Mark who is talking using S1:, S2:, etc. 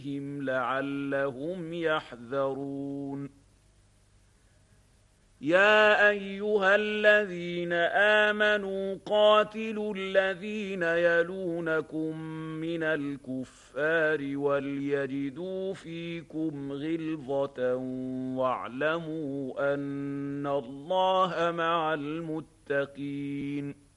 S1: بِهِمْ لَعَلَّهُمْ يَحْذَرُونَ يَا أَيُّهَا الَّذِينَ آمَنُوا قَاتِلُوا الَّذِينَ يَلُونَكُم مِّنَ الْكُفَّارِ وَلْيَجِدُوا فِيكُمْ غِلْظَةً وَاعْلَمُوا أَنَّ اللَّهَ مَعَ الْمُتَّقِينَ